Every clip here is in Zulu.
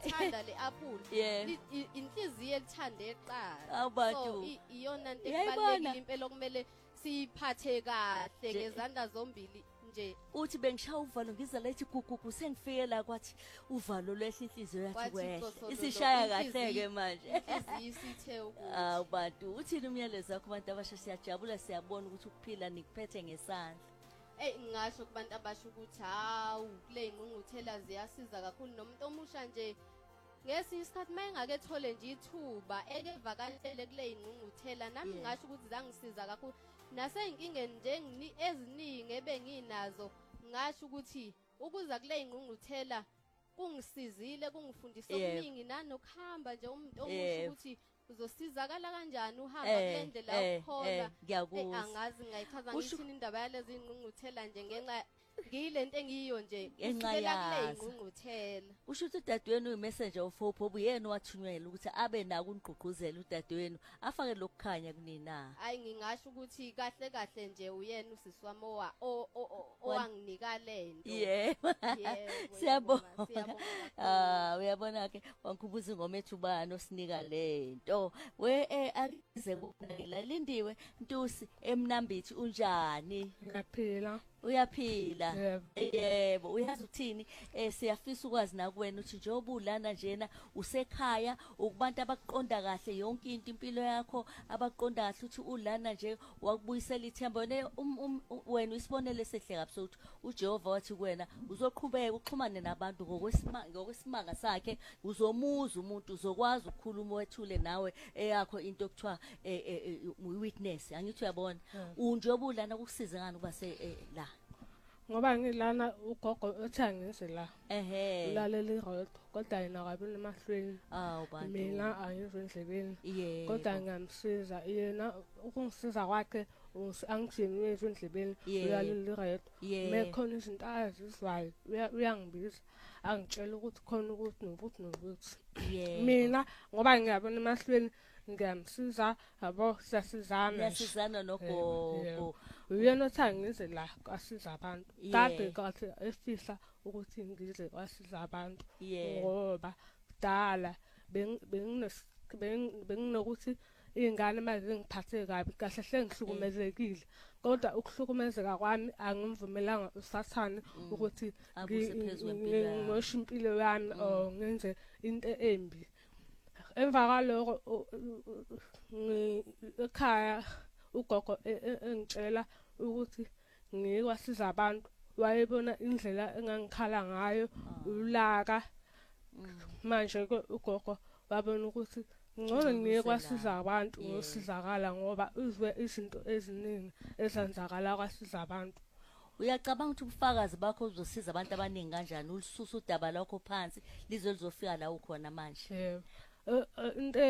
ngiyalithanda le-apula Yeah. inhliziyo elithande eqala Awubantu. so iyona nto Uyayibona? ebalulekile impela okumele siyiphathe kahle ngezandla zombili nje Uthi bengishaya uvalo ngizala ethi gugugu sengifike la kwathi uvalo lwehla inhliziyo yathi Kwathi kwehla. cothololo, Isishaya kahle inhliziyo- ke manje. inhliziyo isithe ukuthi Bantu uthini umyalezo wakho abantu abasha siyajabula siyabona ukuthi ukuphila nikuphethe ngesandla. ngingasho kubantu abasho ukuthi hawu kule ingqungquthela ziyasiza kakhulu nomuntu omusha nje ngesinye isikhathi mayengake ethole nje ithuba ekevakashele kule ingqungquthela nami Yeah. ngasho ukuthi zangisiza kakhulu nasey'nkingeni nje eziningi ebenginazo ngasho ukuthi ukuza kule ingqungquthela kungisizile kungifundise Yeah. okuningi nanokuhamba nje umuntu omusha Yeah. ukuthi uzosizakala kanjani uhamba kule ndlela yokukhona ngiyakuzwa. angazi ngayichaza Usho- ngithini indaba yalezi ingqungquthela nje ngenxa ngiyilento engiyiyo nje Ngenxa kusukela kule yazo. ingqungquthela Usho ukuthi udadewenu uyi-messenger of hope obuyena wathunyelwa ukuthi abe nako ungqugquzela udadewenu afake lokukhanya kunina. hayi ngingasho ukuthi kahle kahle nje uyena usisi wami owanginika lento Yebo. Yebo, Siyabonga. siyabonga kakhulu. Uyabona ke wangikhumbuza ingoma ethu bani osinika lento. We akize kunakela lindiwe Ntusi emnambithi unjani? Ngaphila. Uyaphila. Yebo. Yebo, uyazi ukuthini siyafisa ukwazi na kuwena ukuthi njengoba ulana njena usekhaya ukubantu abakuqonda kahle yonke into impilo yakho abakuqonda kahle ukuthi ulana nje wakubuyisela ithemba wena isibonele sehle kabi sokuthi uJehova wathi kuwena uzoqhubeka uxhumane nabantu ngokwesimanga sakhe uzomuza umuntu uzokwazi ukukhuluma wethule nawe eyakho into okuthiwa witness angithi uyabona njengoba ulana kukusiza ngani kuba la Ngoba ngilana ugogo ethangize la. Ehe. Ulalela irodo kodwa yena kabi nemahlweni. Bantu. Mina angizwe endlebeni. Yebo. Kodwa ngamsiza yena ukungisiza kwakhe angijini wezwe endlebeni Yeah. ulalela irodo. Yeah. Mekhona izinto azizwayo uyangibiza angitshela ukuthi khona ukuthi nokuthi. Yebo. Mina ngoba ngiyabona emahlweni ngiyamsiza yabo siyasizana. Yasizana nogogo. Uyena othangize la kwasiza abantu. Yeah. Kade kahle efisa ukuthi ngize kwasiza abantu. Yeah. Ngoba dala benginokuthi ingane manje ngiphathe kabi kahle hle ngihlukumezekile. Kodwa ukuhlukumezeka kwami angimvumelanga usathane ukuthi Abuse phezulu kwempilo yakho. ngimoshe impilo yami or ngenze into embi. Emva kwaloko ekhaya ugogo engitshela ukuthi ngikwasiza abantu wayebona indlela engangikhala ngayo ulaka manje ke ugogo wabona ukuthi ngcono ngiye kwasiza abantu ngosizakala ngoba uzwe izinto eziningi ezenzakala kwasiza abantu. Uyacabanga ukuthi ubufakazi bakho uzosiza abantu abaningi kanjani ulisusa udaba lakho phansi lizofika la ukhona manje. Yebo. Into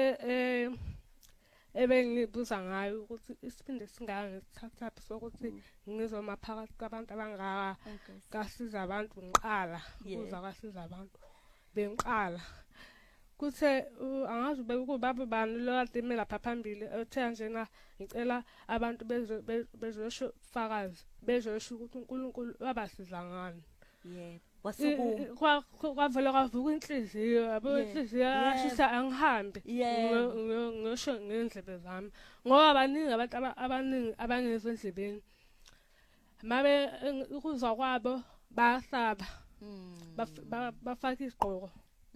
ebengibuza ngayo ukuthi isiphinde singangithatha sokuthi ngizoma phakathi kwabantu abangaka kasiza abantu ngiqala ukuza kwasiza abantu bengiqala kuthe angazi bekubaba bani lo kade lapha phambili ethe njena ngicela abantu bezosho fakazi bezosho ukuthi uNkulunkulu wabasiza ngani. Yebo. Wasuku kwavela kwavuka inhliziyo yabo inhliziyo yashisa angihambe ngisho ngendlebe zami ngoba baningi abantu abaningi abangezwe endlebeni mabe ukuzwa kwabo bayahlaba bafaka isigqoko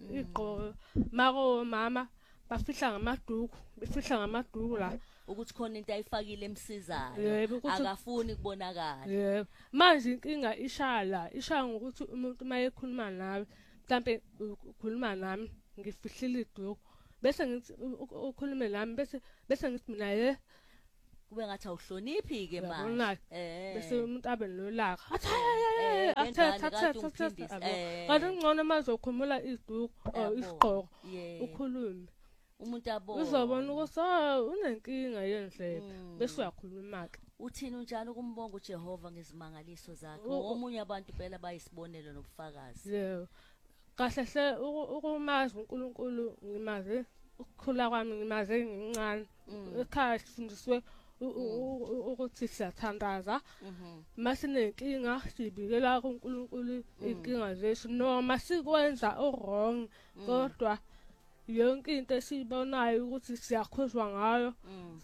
mako mama bafihla ngamaduku la ukuthi khona into ayifakile emsizayo akafuni kubonakala. Yebo. Manje inkinga ishala ngokuthi umuntu mayekhuluma nawe mhlambe ukhuluma nami ngifihlile iduku bese ngithi ukhulume nami bese ngithi mina kube ngathi awuhloniphi ke manje bese umuntu abe nolaka athatha kanti ngcono mazokhumula iduku isigqoko ukhulume umuntu abona uzobona ukuthi unenkinga yendlebe bese uyakhuluma ke. Uthini unjani ukumbonga uJehova ngezimangaliso zakhe omunye abantu phela bayisibonelo nobufakazi. Yebo. Kahle hle ukumazi uNkulunkulu ngimaze ukukhula kwami ngimaze ngincane ekhaya sifundiswe ukuthi siyathandaza masinenkinga sibikela kuNkulunkulu inkinga zethu noma sikwenza wrong kodwa yonke into esibonayo ukuthi siyakhuzwa ngayo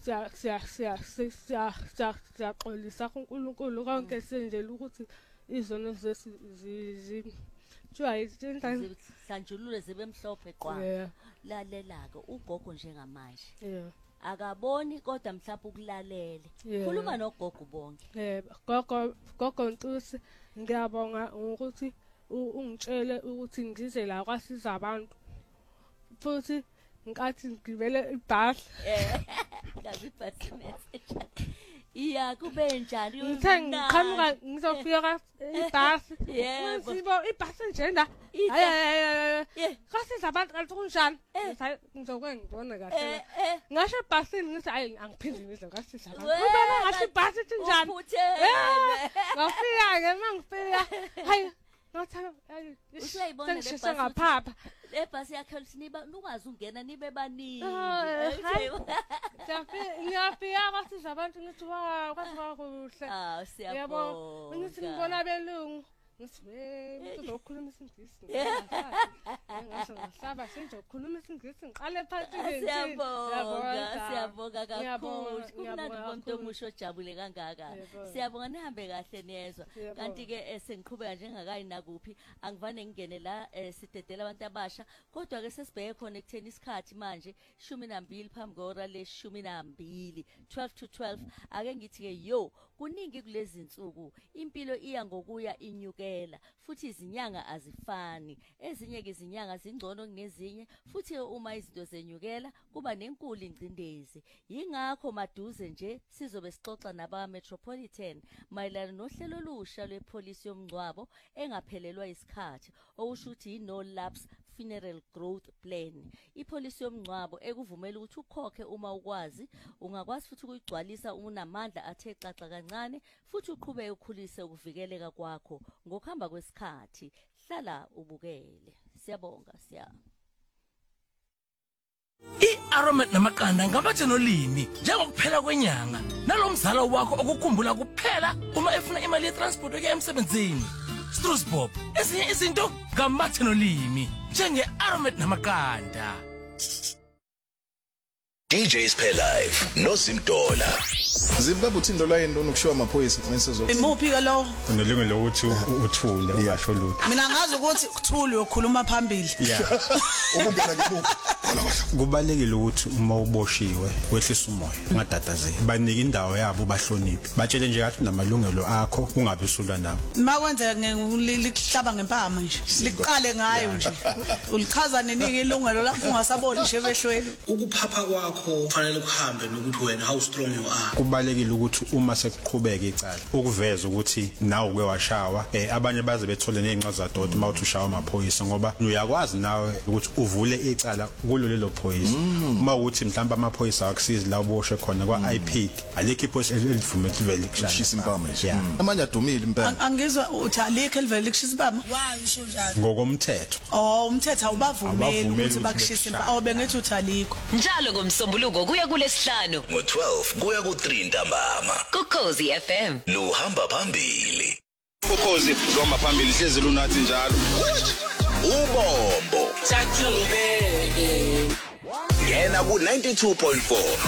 siyaxolisa kuNkulunkulu konke senzela ukuthi izono zethu sanjulule zibe mhlophe qwa lalela ke ugogo njengamanje akaboni kodwa mhlawumbe ukulalele khuluma nogogo bonke gogo Ntusi ngiyabonga ukuthi ungitshele ukuthi ngize la kwasiza abantu futhi nkathi ngibele ibhasi ngazi ibhasi message iya kube njani ngiqhamuka ngizofika ibhasi sibo ibhasi njena hayi kwasiza abantu kanti kunjani ngizokwenza kahle ngasho ebhasini ngithi hayi angiphindi ngize kwasiza abantu ubona ngasho ibhasi njani ngafika ke mangifika hayi usayibona le bhasi ngaphapha le bhasi yakhe siniba ukwazi ungena nibe baningi ngiyafika kwasiza abantu ngithi kwasiza kuhle siyabonga ngithi ngibona belungu ngithi uzokhuluma isingisi ngasho ngahlaba sengizokhuluma isingisi ngiqale phansi siyabonga kakhulu kumnandi umuntu omusha ojabule kangaka siyabonga nihambe kahle nezwa kanti ke sengiqhubeka njengakayi nakuphi angivane ngingene la sidedela abantu abasha kodwa ke sesibheke khona ekutheni isikhathi manje 12 phambi kwehora le-12 12 to 12 ake ngithi ke yo kuningi kulezi insuku impilo iya ngokuya inyukela futhi izinyanga azifani ezinye ke izinyanga zingcono kunezinye futhi uma izinto zenyukela kuba nenkulu ingcindezi yingakho maduze nje sizobe sixoxa naba Metropolitan mayelana nohlelo olusha lwepolisi yomngcwabo engaphelelwa isikhathi okusho ukuthi no lapse funeral growth plan ipolisi yomngcwabo ekuvumela ukuthi ukhokhe uma ukwazi ungakwazi futhi ukuyigcwalisa unamandla athe xaxa kancane futhi uqhubeke ukhulise ukuvikeleka kwakho ngokuhamba kwesikhathi hlala ubukele siyabonga I-Aromat namaqanda ngabathe nolimi njengokuphela kwenyanga nalomzala wakho okukhumbula kuphela uma efuna imali ye-transport ukuya emsebenzini Strusbob ezinye izinto ngamathe nolimi njenge-Aromat namaqanda DJs Pay Live no Simtola Zimbabwe uthindo lwayini ukushiwa amaphoyisa msezo Imuphi ke lo unelungelo lokuthi uthule uyasho lutho mina ngazi ukuthi uthule uyokhuluma phambili ukungena kibuku kubalekile ukuthi uma uboshiwe wehlisa umoya ungadatazeli banika indawo yabo bahloniphe batshele nje kathi namalungelo akho ungabe usulwa nabo makwenzeka ngikuhlaba ngempama nje liqale ngayo nje ulichaza neningi ilungelo lapho ungasaboni nje emehlweni ukuphapha kwakho kufanele kuhambe nokuthi wena how strong you are kubalekile ukuthi uma sekuqhubeka icala ukuveza ukuthi nawe uke washawa abanye baze bethole nezincazelo dot uma uthi ushawa amaphoyisa ngoba uyakwazi nawe ukuthi uvule icala kulelo phoyisa uma uthi mhlawumbe amaphoyisa akusizi la uboshe khona kwa IP alikho iphoyisa elivumela livele kushisa impama nje amanye adumile impela angizwa uthi alikho elivele kushisa impama wayisho njalo ngokomthetho umthetho awubavumeli ukuthi bakushisa impama bengithi uthi alikho njalo ngomsombuluko kuya kulesihlanu ngo-12 kuya ku-3 ntambama kuKhozi FM luhamba phambili Ukhozi luhamba phambili hlezi lunathi njalo ubombo Sathulubeke yena ku 92.4